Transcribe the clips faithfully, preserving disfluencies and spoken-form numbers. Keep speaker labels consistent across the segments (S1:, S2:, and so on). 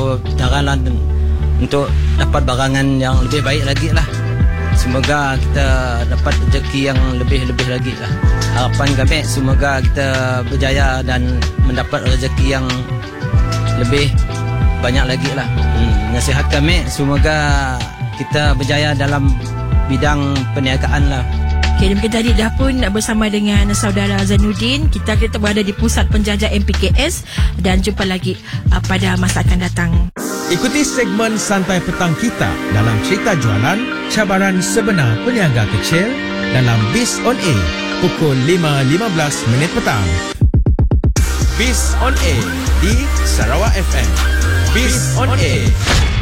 S1: carangan untuk dapat barangan yang lebih baik lagi lah. Semoga kita dapat rezeki yang lebih-lebih lagi lah. Harapan kami semoga kita berjaya dan mendapat rezeki yang lebih banyak lagi lah. Hmm, nasihat kami semoga kita berjaya dalam bidang perniagaan lah.
S2: Okay, dan kita tadi dah pun bersama dengan saudara Zainuddin. Kita kita berada di Pusat Penjajah M P K S dan jumpa lagi uh, pada masa akan datang.
S3: Ikuti segmen Santai Petang kita dalam cerita jualan cabaran sebenar peniaga kecil dalam Biz on Air pukul lima lima belas minit petang. Biz on Air di Sarawak F M. Biz on Air.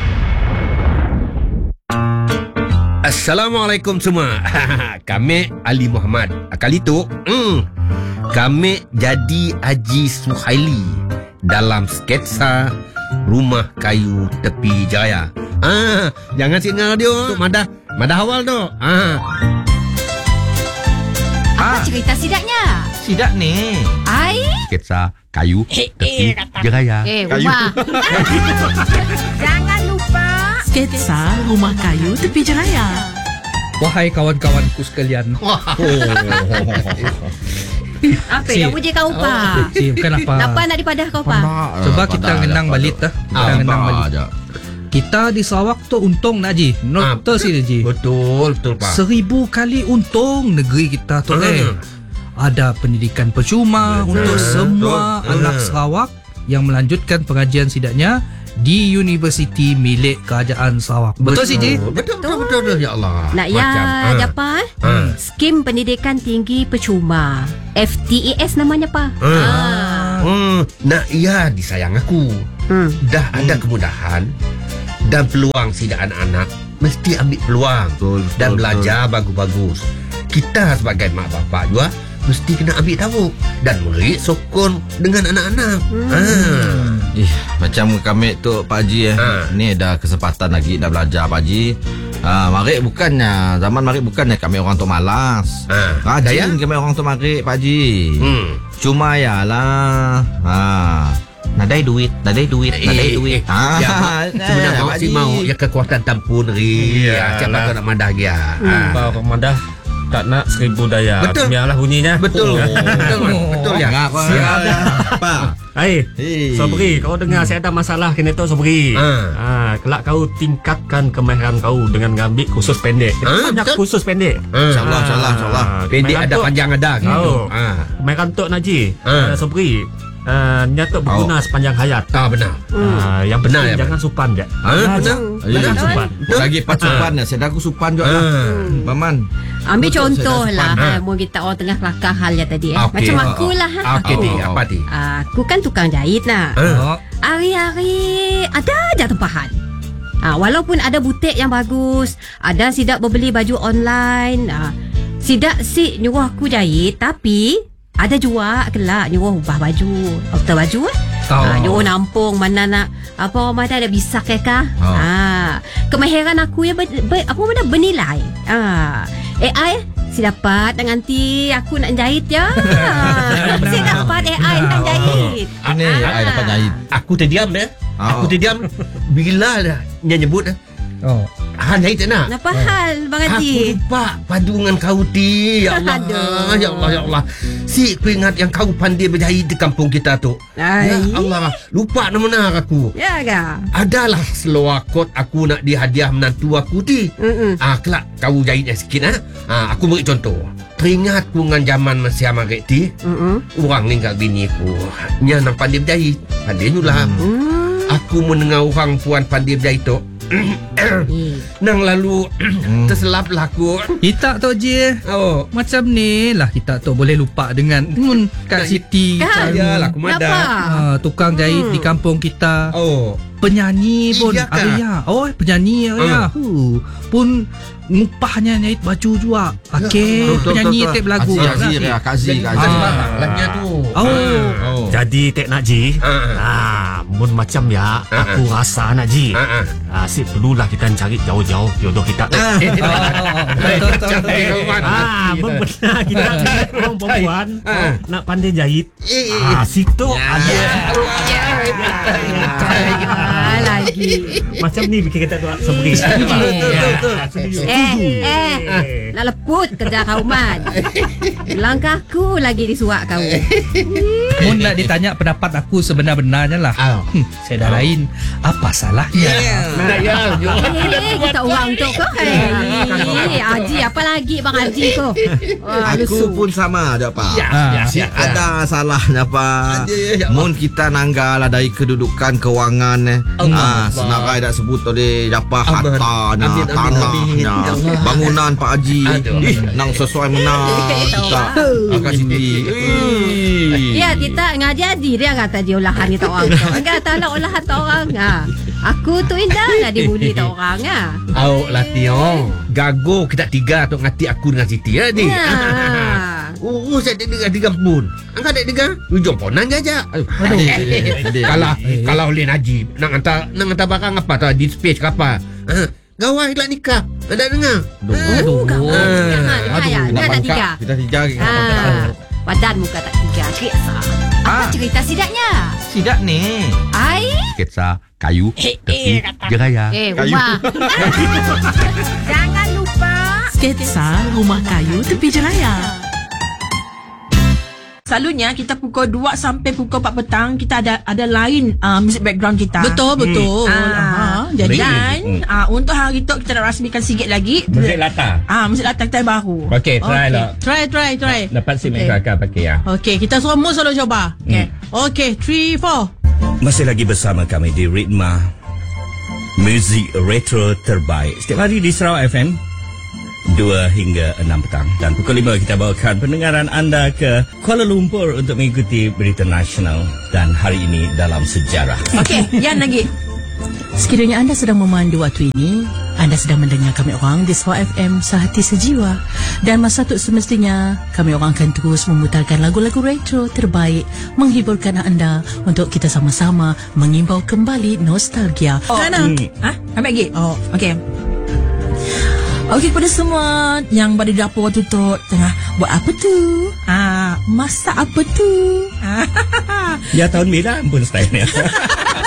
S4: Assalamualaikum semua. Kami Ali Muhammad. Kali tu mm, kami jadi Haji Suhaili dalam sketsa Rumah Kayu Tepi Jaya. Ah, jangan singgah radio tu madah madah awal tu. Ah.
S5: Apa ah. cerita sidaknya?
S6: Sidak ni.
S5: Ai?
S4: Sketsa kayu
S2: Eh,
S4: tepi
S2: eh, kata.
S4: Jaya.
S5: Eh,
S4: Kayu.
S5: rumah. Jangan lupa
S2: Sketsa Rumah Kayu Tepi Jaya.
S6: Wahai kawan-kawanku sekalian.
S5: apa yang puji kau pa?
S6: Si, bukan apa.
S5: Kenapa nak dipadah kau pa?
S6: Sebab kita ngenang balik dah. Kita ngenang balik. Kita di Sarawak tu untung nak Ji. Not betul sih Ji.
S4: Betul, betul Pak.
S6: Seribu kali untung negeri kita tu eh. Ada pendidikan percuma betul, untuk semua betul, anak Sarawak yang melanjutkan pengajian sidaknya di universiti milik Kerajaan Sarawak. Betul, betul sih Ji?
S4: Betul, betul, betul, betul. Ya Allah.
S5: Nak ya apa?
S4: Ha.
S5: Skim Pendidikan Tinggi Percuma. F T E S namanya pa.
S4: Ha. Ha. Hmm, nak ya disayang aku. Hmm. Dah ada hmm. kemudahan dan peluang sidak anak-anak mesti ambil peluang betul, betul, dan belajar betul. bagus-bagus. Kita sebagai mak bapak juga mesti kena ambil tahu dan beri sokong dengan anak-anak. Hmm. Ha.
S7: Eh, macam kami tu Pak Haji eh. Ha. Ni ada kesempatan lagi nak belajar Pak Haji. Ha, marik bukannya zaman marik bukannya kami orang tu malas. Ha. Rajin kami orang tu marik Pak Haji. Hmm. Cuma yalah. Ha. Nadai duit, nadai duit, eh, nadai duit.
S4: Eh, ah, ya, sebenarnya mau si mau ya kekuatan tampun ri. Ya, siapa nak madah dia.
S8: Hmm. Ah. Kalau madah tak nak seribu daya.
S4: Betul.
S8: Biarlah bunyinya.
S4: Betul. Betul. Betul ya.
S8: Siap. Apa? Hai. Sobri, kau dengar saya ada masalah kini tu Sobri. Ah, kelak kau tingkatkan kemahiran kau dengan ngambil kursus pendek. Banyak kursus pendek.
S7: Insyaallah, insyaallah, insyaallah.
S4: Pendek ada panjang ada gitu.
S8: Ah. Kemahiran tu Naji. Sobri. Uh, nyata berguna oh. sepanjang hayat.
S4: Ah benar.
S8: Uh, yang benar ya, jangan supan je.
S4: Ah benar.
S8: Jangan supan.
S7: Lagi pas supan ya, saya aku supan juga lah. Paman.
S5: Ambil contoh lah ha, mau kita orang tengah kelakar hal ya tadi eh.
S4: Okay.
S5: Macam aku lah ha.
S4: Okey ti, apa ti?
S5: Aku kan tukang jahit nak. Uh. Hari-hari ada aja tempahan. Ha, walaupun ada butik yang bagus, ada sidak berbeli baju online, ha, sidak si nyuruh aku jahit tapi ada juga kelak nyuruh ubah baju. Outer baju eh. Oh. Ha, nyuruh nampung mana nak apa orang ada bisa ke kah? Oh. Ha, kemahiran aku ya ber, ber, apa mana bernilai. Ha, A I si dapat dan nanti aku nak jahit ya. Si dapat A I nak jahit.
S7: Ini A I dapat jahit.
S4: Aku terdiam dah. Aku terdiam bila dah dia nyebut dah. Oh. Han jahit tak nak?
S5: Apa hal Bang Haji?
S4: Aku lupa padu dengan kau ti. Ya Allah. Ya Allah, ya Allah. Si aku ingat yang kau pandai berjahit di kampung kita tu. Ay. Ya Allah. Lupa nama aku.
S5: Ya ke?
S4: Adalah seluar kot aku nak dihadiah menantu aku ti. Mm-mm. Ah, kelak kau jahitnya sikit ha. Ah, aku beri contoh. Teringat aku dengan zaman masih amarik ti. Mm-mm. Orang ninggal bini aku. Nya nang pandai berjahit. Pandai nyulam. Mm. Aku mendengar orang puan pandai berjahit tu. Nang lalu terselap lah aku.
S6: Kita tu je. Oh, macam ni lah kita tu boleh lupa dengan mun Kak Siti.
S4: Yalah aku madah.
S6: Uh, tukang jahit hmm. di kampung kita.
S4: Oh,
S6: penyanyi pun ada ya. Oh, penyanyi uh. ya. Uh, pun ngupahnya jahit baju juga. Okey, penyanyi tek lagu.
S7: Kazi, Kazi, Kazi.
S4: Lagunya tu.
S8: Oh. Jadi tek nak ji. Ah, mun macam ya, aku rasa nak ji. Ah, si perlulah kita cari jauh-jauh jodoh kita. Ah, benar kita orang perempuan nak pandai jahit. Ah, situ ada.
S5: Alah lagi.
S8: Macam ni bikin kita tu Sobri.
S5: Eh, eh, nak leput kerja kau man. Langkahku lagi disuak kau.
S6: Mun nak ditanya pendapat aku sebenar-benarnya lah. Hmm, saya dah lain. Apa salahnya?
S4: Nak ya.
S5: Eh, kita orang untuk kau. Eh, Haji apa lagi Bang Haji kau?
S7: Aku pun sama ada Pak.
S6: Ya,
S7: ya, ada salahnya Pak. Mun kita nanggal ada dari kedudukan kewangan eh. Ah, senarai dak sebut tadi apa hartanya, tanahnya, bangunan Pak Haji. Ih, nang sesuai menang kita. Akan sini.
S5: Ya, kita ngaji dia kata dia olahan kita orang tu. Enggak tahu nak olahan tu orang. Ha. Aku tu indah nak dibuli tu orang ah.
S4: Au latihan. Gago kita tiga tu ngati aku dengan Siti ya ni. Oh, saya dengar tiga pun. Angkat dek tiga. Ujung ponan jaja. Aduh. Kalau kalau Len Haji nak hantar nak hantar barang apa tu di space ke apa. Ha. Gawai lah nikah. Ada dengar?
S5: Aduh. Aduh. Nak tiga.
S7: Kita tiga lagi.
S5: Badan muka tak tiga. Kisah. Apa cerita sidaknya?
S7: Sidak ni.
S5: Ai?
S7: Sketsa kayu tepi jeraya.
S5: Eh, rumah. Jangan lupa
S2: Sketsa rumah kayu tepi jeraya. Selalunya kita pukul dua sampai pukul empat petang kita ada ada lain uh, music background kita.
S9: Betul betul.
S2: Hmm. Ah, jadi dan uh, untuk hari tu kita nak rasmikan sikit lagi
S8: Musik latar.
S2: Ah, musik latar kita baru.
S8: Okey, try lah.
S2: Try try try.
S8: Dapat si
S2: Okay.
S8: mereka akan pakai ya.
S2: Okey, kita semua selalu cuba. Okey. Okey, three four.
S10: Masih lagi bersama kami di Ritma Muzik Retro Terbaik setiap hari di Sarawak F M dua hingga enam petang. Dan pukul lima kita bawakan pendengaran anda ke Kuala Lumpur untuk mengikuti berita nasional dan hari ini dalam sejarah.
S2: Okey, Yan lagi.
S9: Sekiranya anda sedang memandu waktu ini, anda sedang mendengar kami orang di Sarawak F M Sehati Sejiwa. Dan masa tu semestinya kami orang akan terus memutarkan lagu-lagu retro terbaik, menghiburkan anda untuk kita sama-sama mengimbau kembali nostalgia.
S2: Oh, Hana. Hmm. Ha? Ambil lagi. Oh, okey. Okey, kepada semua yang berada di dapur waktu tu tengah buat apa tu? Ah, masak apa tu?
S10: Ya tahun bila pun style ni.